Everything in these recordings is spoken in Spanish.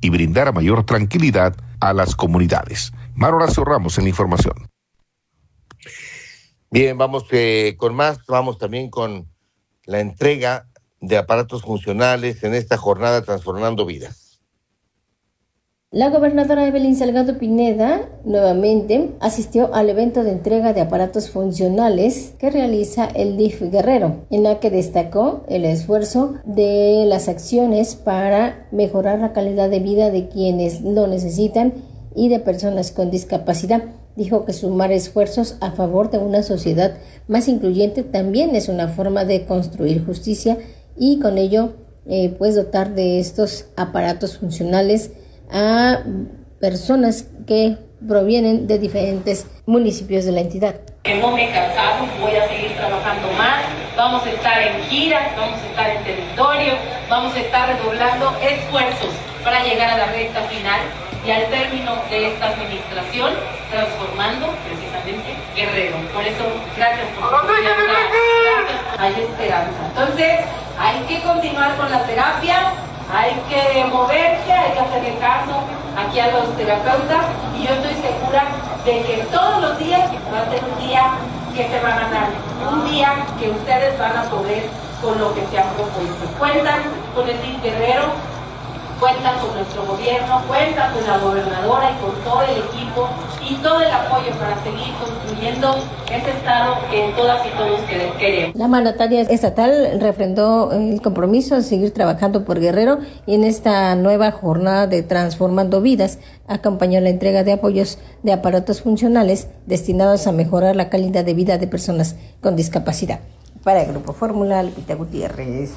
y brindar mayor tranquilidad a las comunidades. Mar Horacio Ramos en la información. Bien, vamos con más, vamos también con la entrega de aparatos funcionales en esta jornada Transformando Vidas. La gobernadora Evelyn Salgado Pineda nuevamente asistió al evento de entrega de aparatos funcionales que realiza el DIF Guerrero, en la que destacó el esfuerzo de las acciones para mejorar la calidad de vida de quienes lo necesitan y de personas con discapacidad. Dijo que sumar esfuerzos a favor de una sociedad más incluyente también es una forma de construir justicia y con ello pues dotar de estos aparatos funcionales a personas que provienen de diferentes municipios de la entidad. Que no me he cansado, voy a seguir trabajando más, vamos a estar en giras, vamos a estar en territorio, vamos a estar redoblando esfuerzos para llegar a la recta final y al término de esta administración, transformando precisamente Guerrero. Por eso, gracias por su confianza, gracias, hay esperanza. Entonces, hay que continuar con la terapia, hay que moverse, hay que hacerle caso aquí a los terapeutas y yo estoy segura de que todos los días va a ser un día que se va a ganar, un día que ustedes van a poder con lo que se han propuesto. Cuentan con el DIF Guerrero, cuentan con nuestro gobierno, cuentan con la gobernadora y con todo el equipo y todo el apoyo para seguir construyendo ese estado que todas y todos queremos. La mandataria estatal refrendó el compromiso de seguir trabajando por Guerrero y en esta nueva jornada de Transformando Vidas acompañó la entrega de apoyos de aparatos funcionales destinados a mejorar la calidad de vida de personas con discapacidad. Para el Grupo Fórmula, Lupita Gutiérrez.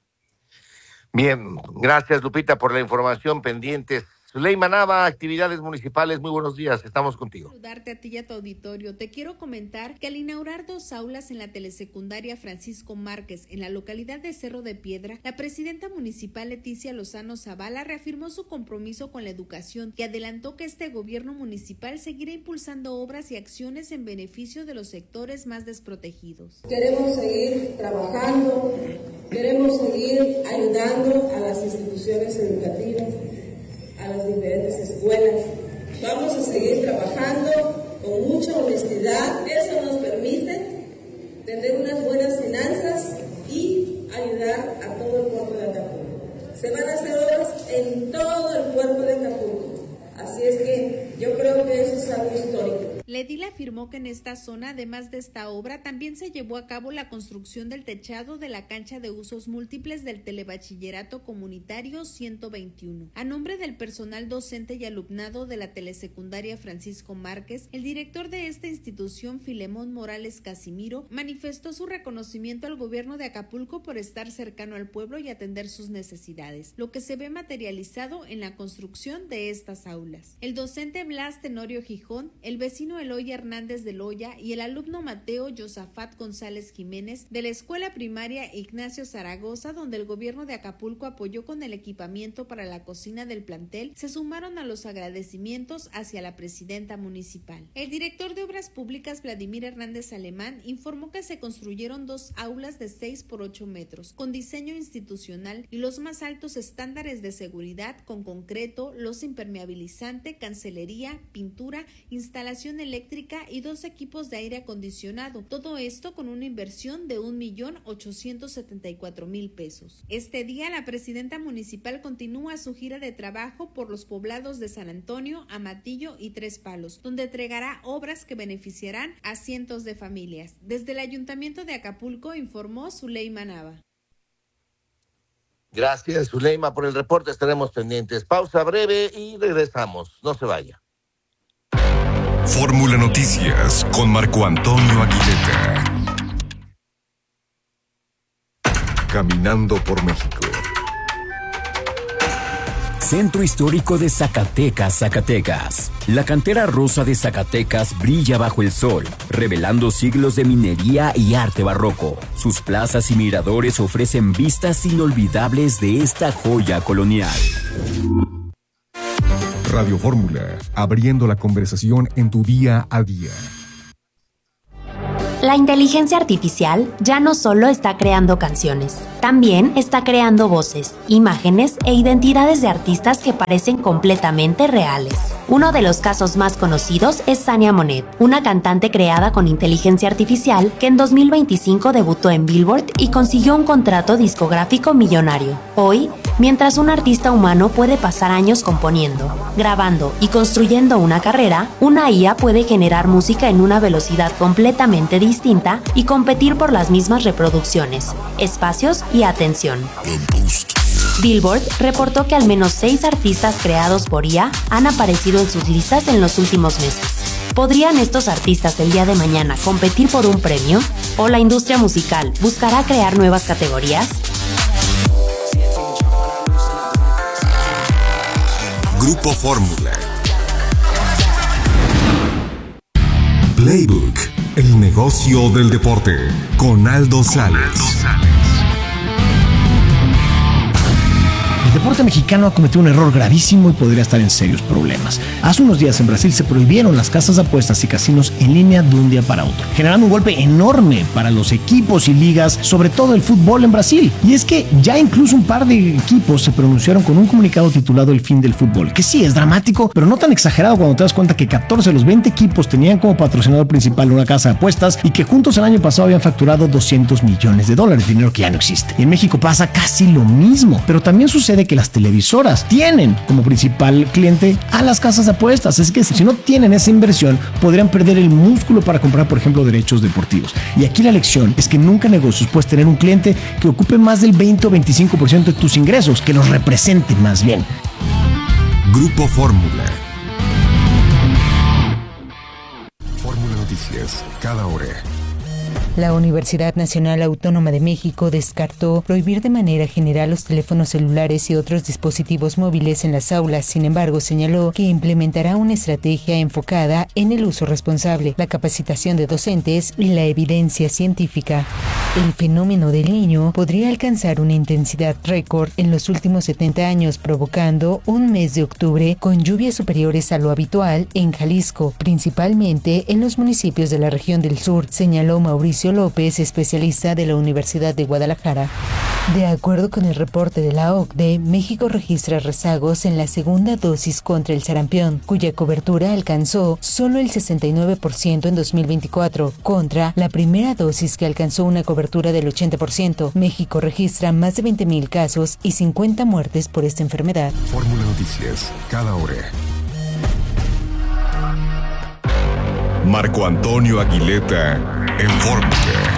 Bien, gracias Lupita por la información. Pendientes. Zuleima Nava, actividades municipales, muy buenos días, estamos contigo. Saludarte a ti y a tu auditorio. Te quiero comentar que al inaugurar 2 aulas en la telesecundaria Francisco Márquez en la localidad de Cerro de Piedra, la presidenta municipal Leticia Lozano Zavala reafirmó su compromiso con la educación y adelantó que este gobierno municipal seguirá impulsando obras y acciones en beneficio de los sectores más desprotegidos. Queremos seguir trabajando, queremos seguir ayudando a las instituciones educativas, a las diferentes escuelas. Vamos a seguir trabajando con mucha honestidad. Eso nos permite tener unas buenas finanzas y ayudar a todo el puerto de Acapulco. Se van a hacer obras en todo el puerto de Acapulco. Así es que yo creo que eso es algo histórico. La edil afirmó que en esta zona, además de esta obra, también se llevó a cabo la construcción del techado de la cancha de usos múltiples del Telebachillerato Comunitario 121. A nombre del personal docente y alumnado de la telesecundaria Francisco Márquez, el director de esta institución, Filemón Morales Casimiro, manifestó su reconocimiento al gobierno de Acapulco por estar cercano al pueblo y atender sus necesidades, lo que se ve materializado en la construcción de estas aulas. El docente Blas Tenorio Gijón, el vecino Eloy Hernández de Loya y el alumno Mateo Yosafat González Jiménez de la escuela primaria Ignacio Zaragoza, donde el gobierno de Acapulco apoyó con el equipamiento para la cocina del plantel, se sumaron a los agradecimientos hacia la presidenta municipal. El director de Obras Públicas, Vladimir Hernández Alemán, informó que se construyeron 2 aulas de 6 por 8 metros, con diseño institucional y los más altos estándares de seguridad, con concreto, losa impermeabilizante, cancelería, pintura, instalación eléctrica y 2 equipos de aire acondicionado. Todo esto con una inversión de 1,874,000 pesos. Este día la presidenta municipal continúa su gira de trabajo por los poblados de San Antonio, Amatillo y Tres Palos, donde entregará obras que beneficiarán a cientos de familias. Desde el Ayuntamiento de Acapulco informó Zuleima Nava. Gracias, Zuleima, por el reporte. Estaremos pendientes. Pausa breve y regresamos. No se vaya. Fórmula Noticias con Marco Antonio Aguilera. Caminando por México. Centro Histórico de Zacatecas, Zacatecas. La cantera rosa de Zacatecas brilla bajo el sol, revelando siglos de minería y arte barroco. Sus plazas y miradores ofrecen vistas inolvidables de esta joya colonial. Radio Fórmula, abriendo la conversación en tu día a día. La inteligencia artificial ya no solo está creando canciones, también está creando voces, imágenes e identidades de artistas que parecen completamente reales. Uno de los casos más conocidos es Sania Monet, una cantante creada con inteligencia artificial que en 2025 debutó en Billboard y consiguió un contrato discográfico millonario. Hoy, mientras un artista humano puede pasar años componiendo, grabando y construyendo una carrera, una IA puede generar música en una velocidad completamente distinta y competir por las mismas reproducciones, espacios y atención. Billboard reportó que al menos 6 artistas creados por IA han aparecido en sus listas en los últimos meses. ¿Podrían estos artistas el día de mañana competir por un premio? ¿O la industria musical buscará crear nuevas categorías? Grupo Fórmula. Playbook, el negocio del deporte, con Aldo Sales. El deporte mexicano ha cometido un error gravísimo y podría estar en serios problemas. Hace unos días en Brasil se prohibieron las casas de apuestas y casinos en línea de un día para otro, generando un golpe enorme para los equipos y ligas, sobre todo el fútbol en Brasil. Y es que ya incluso un par de equipos se pronunciaron con un comunicado titulado El fin del fútbol, que sí es dramático, pero no tan exagerado cuando te das cuenta que 14 de los 20 equipos tenían como patrocinador principal una casa de apuestas y que juntos el año pasado habían facturado $200 millones, dinero que ya no existe. Y en México pasa casi lo mismo, pero también sucede que las televisoras tienen como principal cliente a las casas de apuestas. Es que si no tienen esa inversión, podrían perder el músculo para comprar, por ejemplo, derechos deportivos. Y aquí la lección es que nunca en negocios puedes tener un cliente que ocupe más del 20 o 25% de tus ingresos, que los represente más bien. Grupo Fórmula. Fórmula Noticias, cada hora. La Universidad Nacional Autónoma de México descartó prohibir de manera general los teléfonos celulares y otros dispositivos móviles en las aulas. Sin embargo, señaló que implementará una estrategia enfocada en el uso responsable, la capacitación de docentes y la evidencia científica. El fenómeno del Niño podría alcanzar una intensidad récord en los últimos 70 años, provocando un mes de octubre con lluvias superiores a lo habitual en Jalisco, principalmente en los municipios de la región del sur, señaló Mauricio López, especialista de la Universidad de Guadalajara. De acuerdo con el reporte de la OCDE, México registra rezagos en la segunda dosis contra el sarampión, cuya cobertura alcanzó solo el 69% en 2024, contra la primera dosis que alcanzó una cobertura del 80%. México registra más de 20,000 casos y 50 muertes por esta enfermedad. Fórmula Noticias, cada hora. Marco Antonio Aguileta, en Fórmula.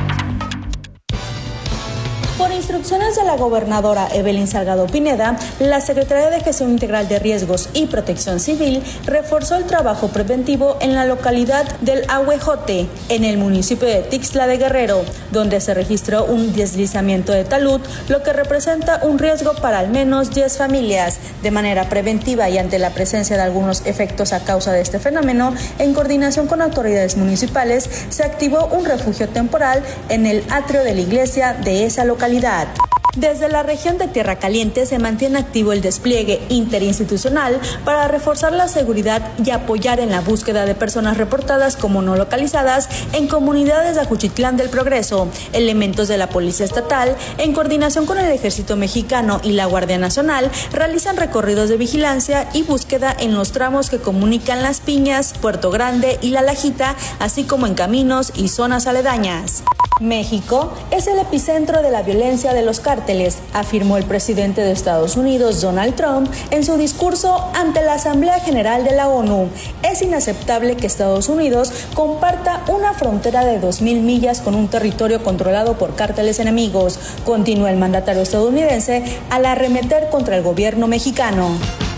Por instrucciones de la gobernadora Evelyn Salgado Pineda, la Secretaría de Gestión Integral de Riesgos y Protección Civil reforzó el trabajo preventivo en la localidad del Ahuejote, en el municipio de Tixla de Guerrero, donde se registró un deslizamiento de talud, lo que representa un riesgo para al menos 10 familias. De manera preventiva y ante la presencia de algunos efectos a causa de este fenómeno, en coordinación con autoridades municipales, se activó un refugio temporal en el atrio de la iglesia de esa localidad. Desde la región de Tierra Caliente se mantiene activo el despliegue interinstitucional para reforzar la seguridad y apoyar en la búsqueda de personas reportadas como no localizadas en comunidades de Ajuchitlán del Progreso. Elementos de la Policía Estatal, en coordinación con el Ejército Mexicano y la Guardia Nacional, realizan recorridos de vigilancia y búsqueda en los tramos que comunican Las Piñas, Puerto Grande y La Lajita, así como en caminos y zonas aledañas. México es el epicentro de la violencia de los cárteles, afirmó el presidente de Estados Unidos, Donald Trump, en su discurso ante la Asamblea General de la ONU. Es inaceptable que Estados Unidos comparta una frontera de 2,000 millas con un territorio controlado por cárteles enemigos, continúa el mandatario estadounidense al arremeter contra el gobierno mexicano.